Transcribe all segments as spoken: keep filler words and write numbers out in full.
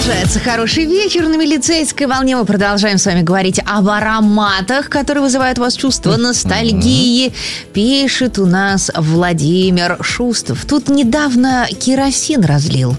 Продолжается хороший вечер на Милицейской волне. Мы продолжаем с вами говорить об ароматах, которые вызывают у вас чувство ностальгии. Пишет у нас Владимир Шустов. Тут недавно керосин разлил.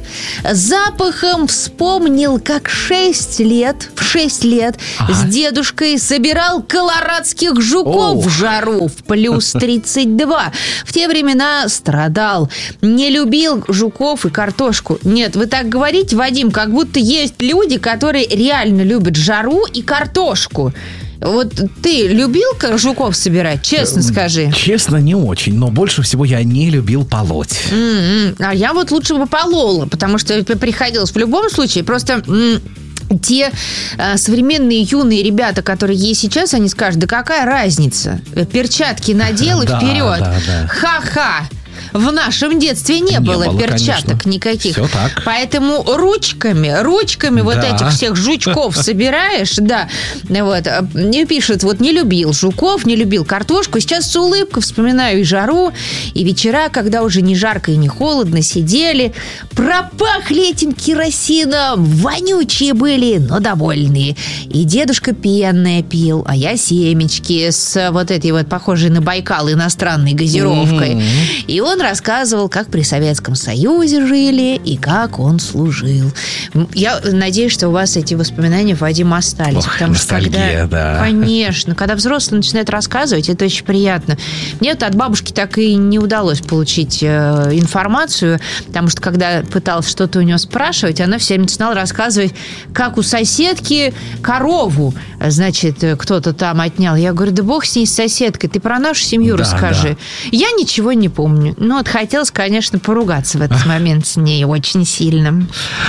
Запахом вспомнил, как шесть лет, в шесть лет ага. с дедушкой собирал колорадских жуков О. в жару в плюс тридцать два. В те времена страдал. Не любил жуков и картошку. Нет, вы так говорите, Вадим, как будто есть люди, которые реально любят жару и картошку. Вот ты любил жуков собирать? Честно скажи. Честно, не очень. Но больше всего я не любил полоть. Mm-hmm. А я вот лучше бы полола, потому что приходилось в любом случае. Просто... М- Те э, современные юные ребята, которые есть сейчас, они скажут, да какая разница? Перчатки надел и да, вперед. Да, да. Ха-ха. В нашем детстве не, не было, было перчаток конечно. никаких. Все так. Поэтому ручками, ручками да. вот этих всех жучков собираешь, да. Вот. Мне пишут, вот не любил жуков, не любил картошку. Сейчас с улыбкой вспоминаю и жару, и вечера, когда уже не жарко и не холодно, сидели, пропахли этим керосином, вонючие были, но довольные. И дедушка пенное пил, а я семечки с вот этой вот похожей на Байкал иностранной газировкой. Mm-hmm. И он рассказывал, как при Советском Союзе жили и как он служил. Я надеюсь, что у вас эти воспоминания, Вадим, остались. Ох, потому что когда, да. Конечно, когда взрослые начинают рассказывать, это очень приятно. Мне от бабушки так и не удалось получить э, информацию, потому что когда пыталась что-то у нее спрашивать, она все начинала рассказывать, как у соседки корову, значит, кто-то там отнял. Я говорю, да бог с ней, с соседкой, ты про нашу семью да, расскажи. Да. Я ничего не помню. Ну, вот хотелось, конечно, поругаться в этот момент с ней очень сильно.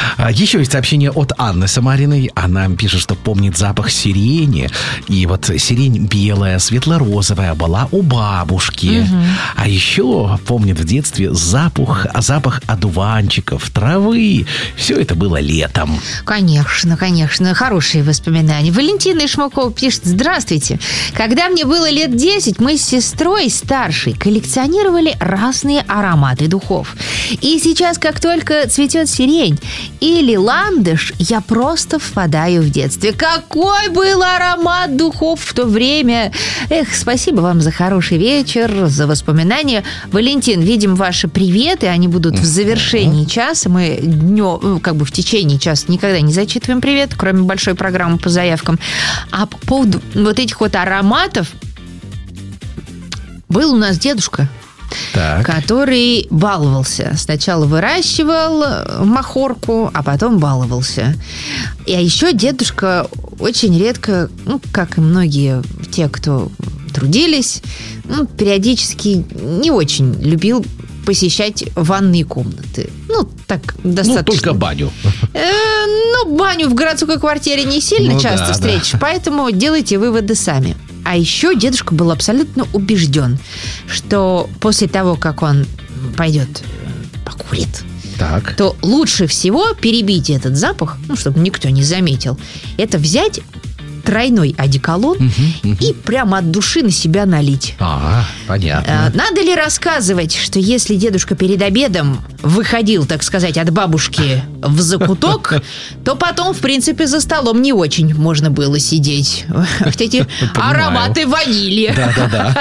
Еще есть сообщение от Анны Самариной. Она пишет, что помнит запах сирени. И вот сирень белая, светло-розовая была у бабушки. Угу. А еще помнит в детстве запах, запах одуванчиков, травы. Все это было летом. Конечно, конечно. Хорошие воспоминания. Валентина Ишмакова пишет, здравствуйте. Когда мне было лет десять, мы с сестрой старшей коллекционировали разные ароматы духов. И сейчас, как только цветет сирень или ландыш, я просто впадаю в детство. Какой был аромат духов в то время! Эх, спасибо вам за хороший вечер, за воспоминания. Валентин, видим ваши приветы, они будут в завершении часа. Мы днем, как бы в течение часа никогда не зачитываем привет, кроме большой программы по заявкам. А по поводу вот этих вот ароматов, был у нас дедушка, так. который баловался. Сначала выращивал махорку, а потом баловался. И а еще дедушка очень редко, ну, как и многие те, кто трудились, ну, периодически не очень любил посещать ванные комнаты. Ну, так, достаточно. Ну, только баню. Э, ну, баню в городской квартире не сильно ну, часто да, встретишь, да. Поэтому делайте выводы сами. А еще дедушка был абсолютно убежден, что после того, как он пойдет покурит, так. то лучше всего перебить этот запах, ну, чтобы никто не заметил, это взять тройной одеколон угу, угу. и прямо от души на себя налить. А, понятно. Надо ли рассказывать, что если дедушка перед обедом выходил, так сказать, от бабушки в закуток, то потом, в принципе, за столом не очень можно было сидеть. Вот эти ароматы ванили. Да-да-да.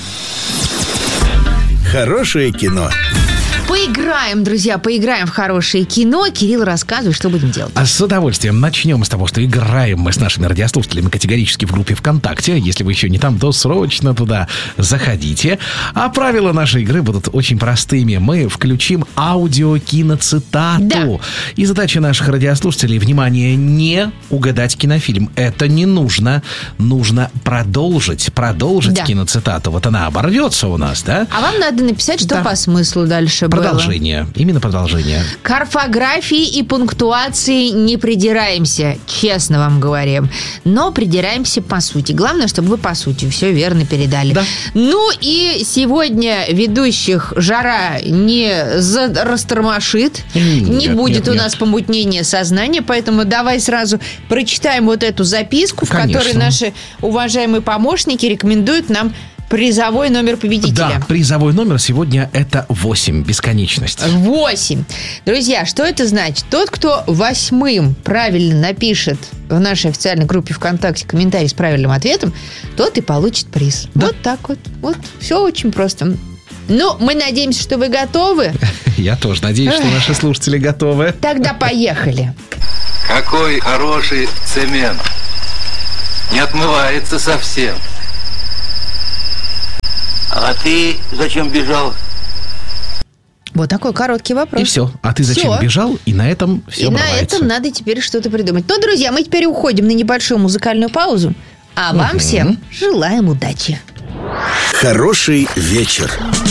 Хорошее кино. Поиграем, друзья, поиграем в хорошее кино. Кирилл, рассказывай, что будем делать. А с удовольствием. Начнем с того, что играем мы с нашими радиослушателями категорически в группе ВКонтакте. Если вы еще не там, то срочно туда заходите. А правила нашей игры будут очень простыми. Мы включим аудиокиноцитату. Да. И задача наших радиослушателей, внимание, не угадать кинофильм. Это не нужно. Нужно продолжить, продолжить да. киноцитату. Вот она оборвется у нас, да? А вам надо написать, что да. по смыслу дальше было. Продолжение. Именно продолжение. К орфографии и пунктуации не придираемся, честно вам говорим. Но придираемся по сути. Главное, чтобы вы по сути все верно передали. Да. Ну и сегодня ведущих жара не растормошит. Нет, не будет нет, у нет. нас помутнения сознания. Поэтому давай сразу прочитаем вот эту записку, в Конечно. которой наши уважаемые помощники рекомендуют нам призовой номер победителя. Да, призовой номер сегодня это восемь, бесконечность. восемь. Друзья, что это значит? Тот, кто восьмым правильно напишет в нашей официальной группе ВКонтакте комментарий с правильным ответом, тот и получит приз. Да. Вот так вот. Вот, все очень просто. Ну, мы надеемся, что вы готовы. Я тоже надеюсь, что наши слушатели готовы. Тогда поехали. Какой хороший цемент. Не отмывается совсем. А ты зачем бежал? Вот такой короткий вопрос. И все. А ты зачем Всё. бежал? И на этом все И обрывается. на этом надо теперь что-то придумать. Ну, друзья, мы теперь уходим на небольшую музыкальную паузу. А вам Угу. всем желаем удачи. Хороший вечер.